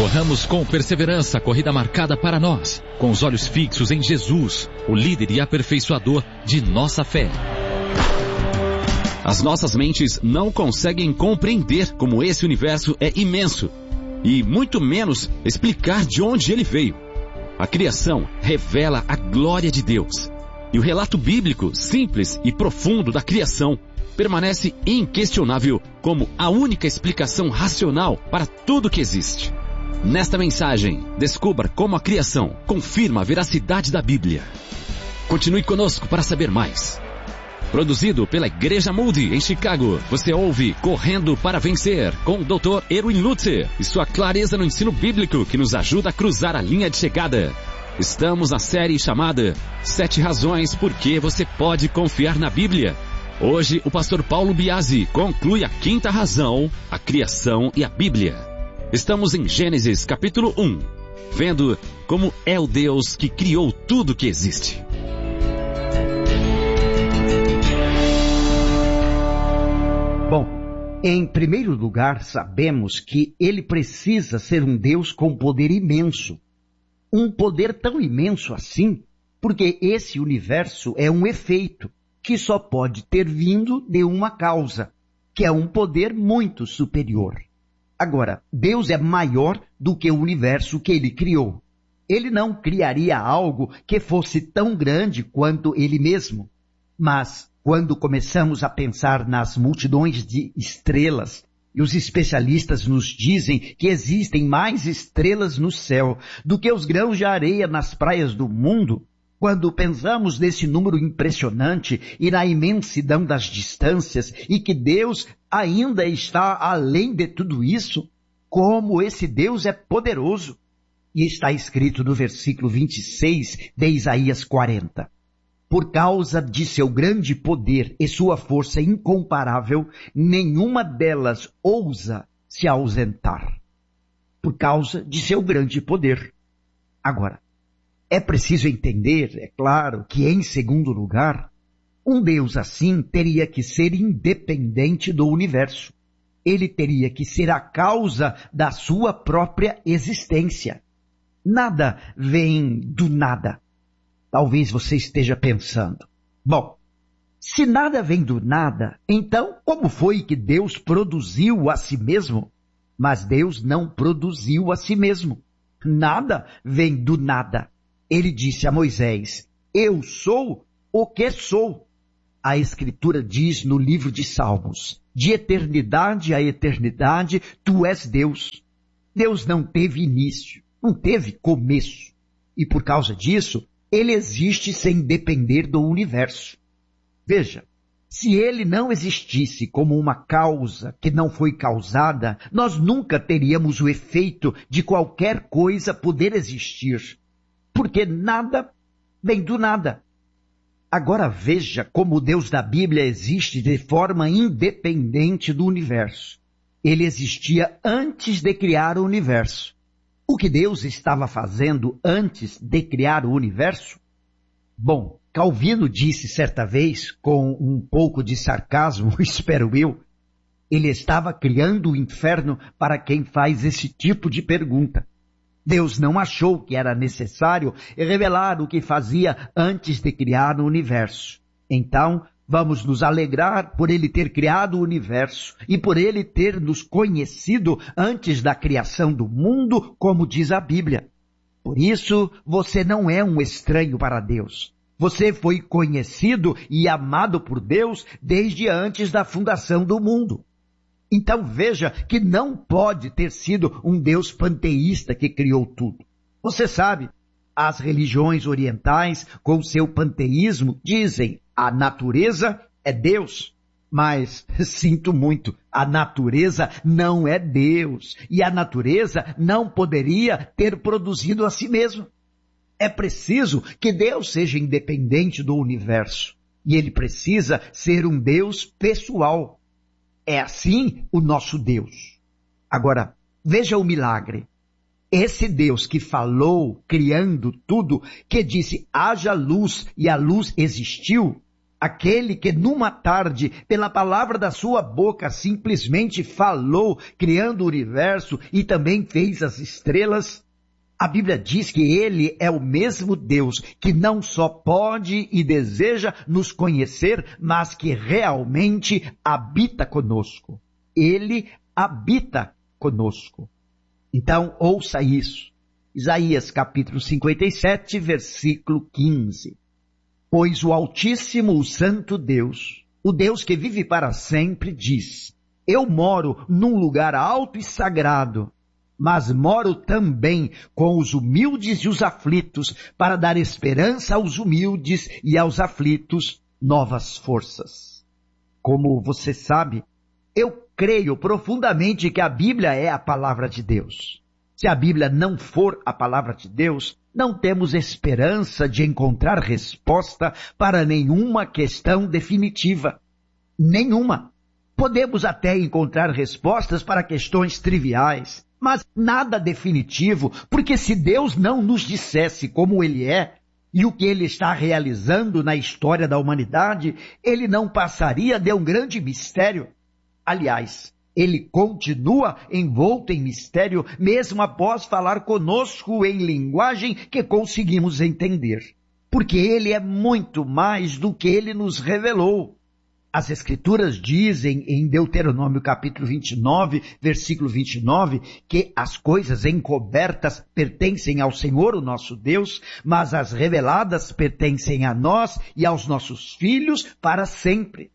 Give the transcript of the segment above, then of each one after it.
Corramos com perseverança a corrida marcada para nós, com os olhos fixos em Jesus, o líder e aperfeiçoador de nossa fé. As nossas mentes não conseguem compreender como esse universo é imenso, e muito menos explicar de onde ele veio. A criação revela a glória de Deus, e o relato bíblico simples e profundo da criação permanece inquestionável como a única explicação racional para tudo que existe. Nesta mensagem, descubra como a criação confirma a veracidade da Bíblia. Continue conosco para saber mais. Produzido pela Igreja Moody, em Chicago, você ouve Correndo para Vencer, com o Dr. Erwin Lutzer e sua clareza no ensino bíblico que nos ajuda a cruzar a linha de chegada. Estamos na série chamada 7 razões por que você pode confiar na Bíblia. Hoje, o pastor Paulo Biasi conclui a 5ª razão, a criação e a Bíblia. Estamos em Gênesis capítulo 1, vendo como é o Deus que criou tudo que existe. Bom, em primeiro lugar, sabemos que ele precisa ser um Deus com poder imenso. Um poder tão imenso assim, porque esse universo é um efeito que só pode ter vindo de uma causa, que é um poder muito superior. Agora, Deus é maior do que o universo que ele criou. Ele não criaria algo que fosse tão grande quanto ele mesmo. Mas, quando começamos a pensar nas multidões de estrelas, e os especialistas nos dizem que existem mais estrelas no céu do que os grãos de areia nas praias do mundo, quando pensamos nesse número impressionante e na imensidão das distâncias e que Deus ainda está além de tudo isso, como esse Deus é poderoso. E está escrito no versículo 26 de Isaías 40. Por causa de seu grande poder e sua força incomparável, nenhuma delas ousa se ausentar. Por causa de seu grande poder. Agora, é preciso entender, é claro, que em segundo lugar, um Deus assim teria que ser independente do universo. Ele teria que ser a causa da sua própria existência. Nada vem do nada. Talvez você esteja pensando, bom, se nada vem do nada, então como foi que Deus produziu a si mesmo? Mas Deus não produziu a si mesmo. Nada vem do nada. Ele disse a Moisés, eu sou o que sou. A Escritura diz no livro de Salmos, de eternidade a eternidade, tu és Deus. Deus não teve início, não teve começo. E por causa disso, ele existe sem depender do universo. Veja, se ele não existisse como uma causa que não foi causada, nós nunca teríamos o efeito de qualquer coisa poder existir. Porque nada vem do nada. Agora veja como o Deus da Bíblia existe de forma independente do universo. Ele existia antes de criar o universo. O que Deus estava fazendo antes de criar o universo? Bom, Calvino disse certa vez, com um pouco de sarcasmo, espero eu, ele estava criando o inferno para quem faz esse tipo de pergunta. Deus não achou que era necessário revelar o que fazia antes de criar o universo. Então, vamos nos alegrar por ele ter criado o universo e por ele ter nos conhecido antes da criação do mundo, como diz a Bíblia. Por isso, você não é um estranho para Deus. Você foi conhecido e amado por Deus desde antes da fundação do mundo. Então veja que não pode ter sido um Deus panteísta que criou tudo. Você sabe, as religiões orientais, com seu panteísmo, dizem a natureza é Deus. Mas, sinto muito, a natureza não é Deus. E a natureza não poderia ter produzido a si mesma. É preciso que Deus seja independente do universo. E ele precisa ser um Deus pessoal. É assim o nosso Deus. Agora, veja o milagre. Esse Deus que falou, criando tudo, que disse, haja luz e a luz existiu, aquele que numa tarde, pela palavra da sua boca, simplesmente falou, criando o universo e também fez as estrelas. A Bíblia diz que ele é o mesmo Deus que não só pode e deseja nos conhecer, mas que realmente habita conosco. Ele habita conosco. Então, ouça isso. Isaías capítulo 57, versículo 15. Pois o Altíssimo, o Santo Deus, o Deus que vive para sempre, diz: eu moro num lugar alto e sagrado, mas moro também com os humildes e os aflitos, para dar esperança aos humildes e aos aflitos novas forças. Como você sabe, eu creio profundamente que a Bíblia é a palavra de Deus. Se a Bíblia não for a palavra de Deus, não temos esperança de encontrar resposta para nenhuma questão definitiva. Nenhuma. Podemos até encontrar respostas para questões triviais, mas nada definitivo, porque se Deus não nos dissesse como Ele é e o que Ele está realizando na história da humanidade, Ele não passaria de um grande mistério. Aliás, Ele continua envolto em mistério, mesmo após falar conosco em linguagem que conseguimos entender. Porque Ele é muito mais do que Ele nos revelou. As Escrituras dizem em Deuteronômio capítulo 29, versículo 29, que as coisas encobertas pertencem ao Senhor, o nosso Deus, mas as reveladas pertencem a nós e aos nossos filhos para sempre.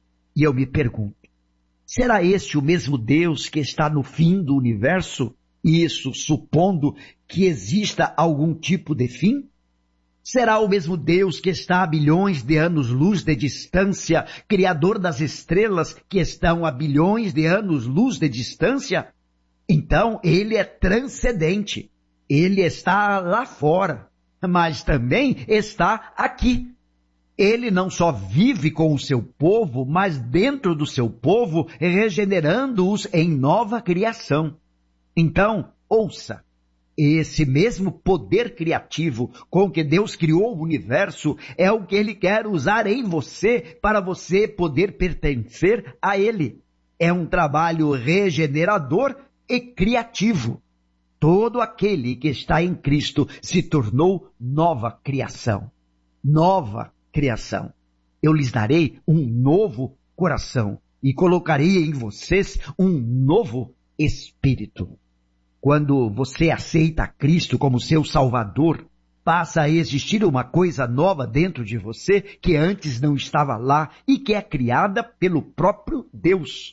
E eu me pergunto, será este o mesmo Deus que está no fim do universo? Isso supondo que exista algum tipo de fim? Será o mesmo Deus que está a bilhões de anos-luz de distância, Criador das estrelas que estão a bilhões de anos-luz de distância? Então, Ele é transcendente. Ele está lá fora, mas também está aqui. Ele não só vive com o seu povo, mas dentro do seu povo, regenerando-os em nova criação. Então, ouça. Esse mesmo poder criativo com que Deus criou o universo é o que Ele quer usar em você para você poder pertencer a Ele. É um trabalho regenerador e criativo. Todo aquele que está em Cristo se tornou nova criação. Nova criação. Eu lhes darei um novo coração e colocarei em vocês um novo espírito. Quando você aceita Cristo como seu Salvador, passa a existir uma coisa nova dentro de você que antes não estava lá e que é criada pelo próprio Deus.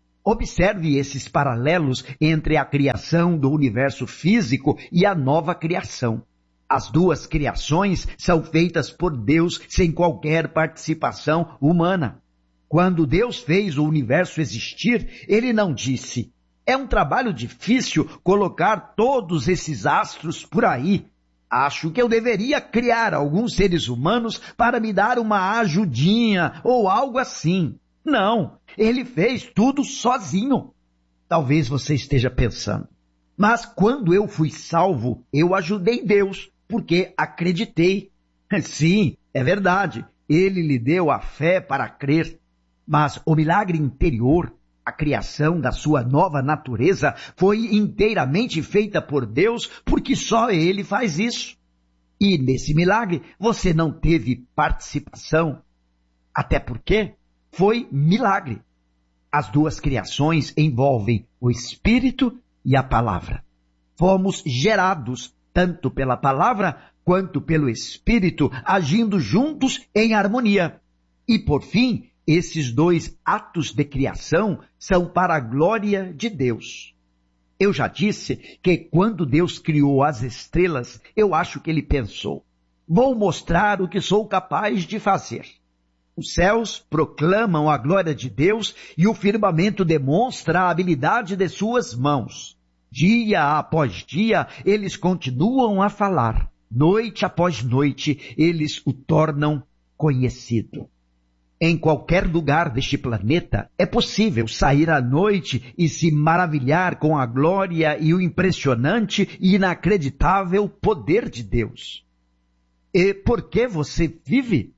Observe esses paralelos entre a criação do universo físico e a nova criação. As duas criações são feitas por Deus sem qualquer participação humana. Quando Deus fez o universo existir, Ele não disse: é um trabalho difícil colocar todos esses astros por aí. Acho que eu deveria criar alguns seres humanos para me dar uma ajudinha ou algo assim. Não, Ele fez tudo sozinho. Talvez você esteja pensando, mas quando eu fui salvo, eu ajudei Deus, porque acreditei. Sim, é verdade, Ele lhe deu a fé para crer, mas o milagre interior, a criação da sua nova natureza, foi inteiramente feita por Deus, porque só Ele faz isso. E nesse milagre você não teve participação, até porque foi milagre. As duas criações envolvem o Espírito e a Palavra. Fomos gerados tanto pela Palavra quanto pelo Espírito, agindo juntos em harmonia. E por fim, esses dois atos de criação são para a glória de Deus. Eu já disse que quando Deus criou as estrelas, eu acho que Ele pensou: vou mostrar o que sou capaz de fazer. Os céus proclamam a glória de Deus e o firmamento demonstra a habilidade de suas mãos. Dia após dia, eles continuam a falar. Noite após noite, eles o tornam conhecido. Em qualquer lugar deste planeta, é possível sair à noite e se maravilhar com a glória e o impressionante e inacreditável poder de Deus. E por que você vive?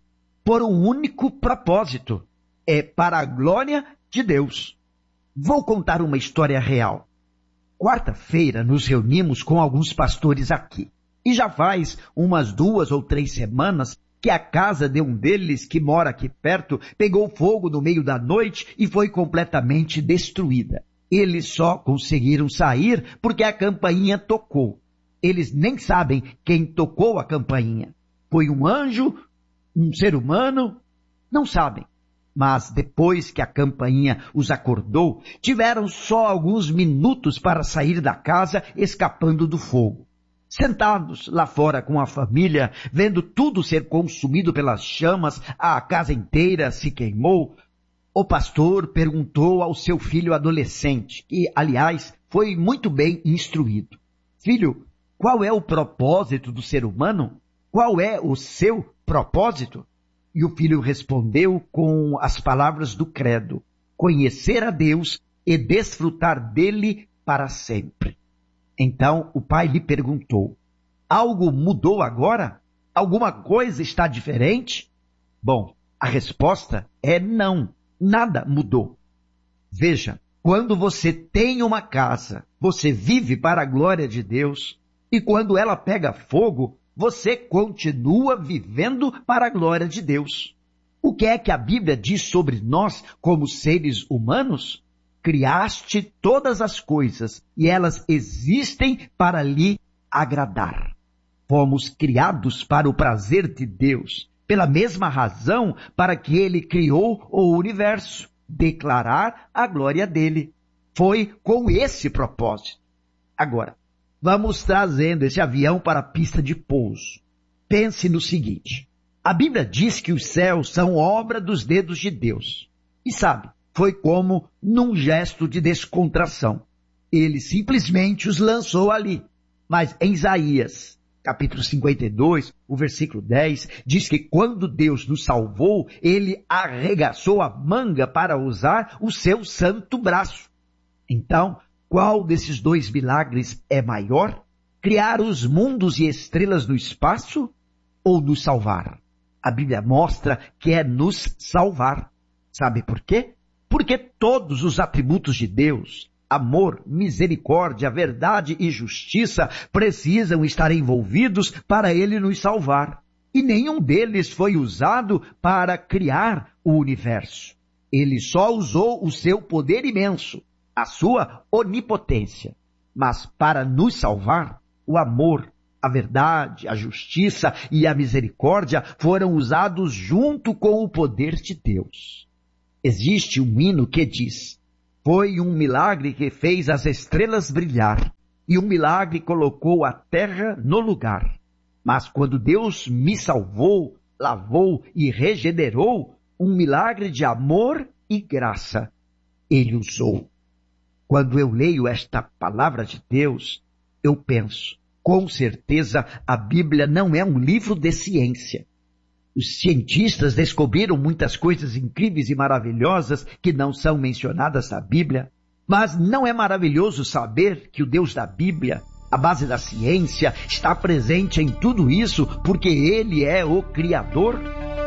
por um único propósito: é para a glória de Deus. Vou contar uma história real. Quarta-feira nos reunimos com alguns pastores aqui. E já faz umas 2 ou 3 semanas que a casa de um deles, que mora aqui perto, pegou fogo no meio da noite e foi completamente destruída. Eles só conseguiram sair porque a campainha tocou. Eles nem sabem quem tocou a campainha. Foi um anjo, um ser humano? Não sabem. Mas depois que a campainha os acordou, tiveram só alguns minutos para sair da casa escapando do fogo. Sentados lá fora com a família, vendo tudo ser consumido pelas chamas, a casa inteira se queimou, o pastor perguntou ao seu filho adolescente, que, aliás, foi muito bem instruído: filho, qual é o propósito do ser humano? Qual é o seu propósito? E o filho respondeu com as palavras do credo: conhecer a Deus e desfrutar dele para sempre. Então o pai lhe perguntou: algo mudou agora? Alguma coisa está diferente? Bom, a resposta é não, nada mudou. Veja, quando você tem uma casa, você vive para a glória de Deus, e quando ela pega fogo, você continua vivendo para a glória de Deus. O que é que a Bíblia diz sobre nós como seres humanos? Criaste todas as coisas e elas existem para lhe agradar. Fomos criados para o prazer de Deus, pela mesma razão para que ele criou o universo, declarar a glória dele. Foi com esse propósito. Agora, vamos trazendo esse avião para a pista de pouso. Pense no seguinte: a Bíblia diz que os céus são obra dos dedos de Deus. E sabe, foi como num gesto de descontração. Ele simplesmente os lançou ali. Mas em Isaías, capítulo 52, o versículo 10, diz que quando Deus nos salvou, ele arregaçou a manga para usar o seu santo braço. Então, qual desses dois milagres é maior? Criar os mundos e estrelas no espaço ou nos salvar? A Bíblia mostra que é nos salvar. Sabe por quê? Porque todos os atributos de Deus, amor, misericórdia, verdade e justiça, precisam estar envolvidos para ele nos salvar. E nenhum deles foi usado para criar o universo. Ele só usou o seu poder imenso, a sua onipotência. Mas para nos salvar, o amor, a verdade, a justiça e a misericórdia foram usados junto com o poder de Deus. Existe um hino que diz: foi um milagre que fez as estrelas brilhar, e um milagre colocou a terra no lugar. Mas quando Deus me salvou, lavou e regenerou, um milagre de amor e graça ele usou. Quando eu leio esta palavra de Deus, eu penso: com certeza a Bíblia não é um livro de ciência. Os cientistas descobriram muitas coisas incríveis e maravilhosas que não são mencionadas na Bíblia. Mas não é maravilhoso saber que o Deus da Bíblia, a base da ciência, está presente em tudo isso porque Ele é o Criador?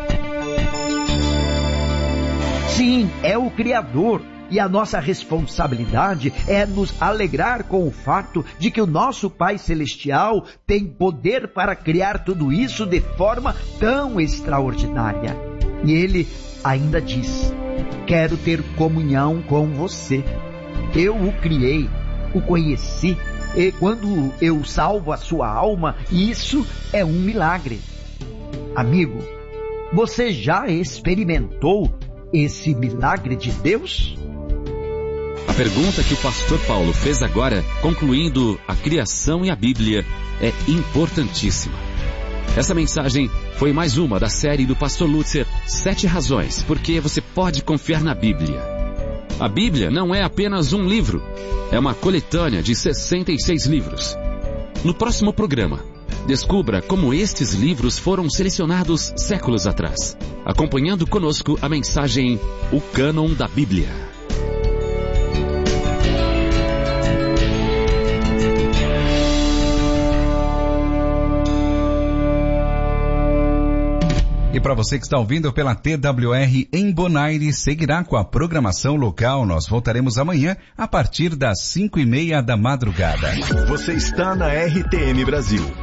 Sim, é o Criador. E a nossa responsabilidade é nos alegrar com o fato de que o nosso Pai Celestial tem poder para criar tudo isso de forma tão extraordinária. E Ele ainda diz: quero ter comunhão com você. Eu o criei, o conheci, e quando eu salvo a sua alma, isso é um milagre. Amigo, você já experimentou esse milagre de Deus? A pergunta que o pastor Paulo fez agora, concluindo a criação e a Bíblia, é importantíssima. Essa mensagem foi mais uma da série do pastor Lutzer, 7 razões porque você pode confiar na Bíblia. A Bíblia não é apenas um livro, é uma coletânea de 66 livros. No próximo programa, descubra como estes livros foram selecionados séculos atrás, acompanhando conosco a mensagem O Cânon da Bíblia. E para você que está ouvindo pela TWR em Bonaire, seguirá com a programação local. Nós voltaremos amanhã a partir das 5:30 da madrugada. Você está na RTM Brasil.